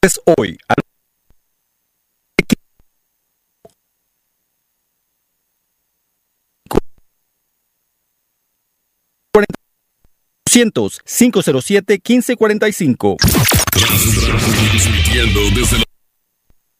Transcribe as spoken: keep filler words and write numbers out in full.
hoy al cinco cero siete, uno cinco cuatro cinco. Transmitiendo desde la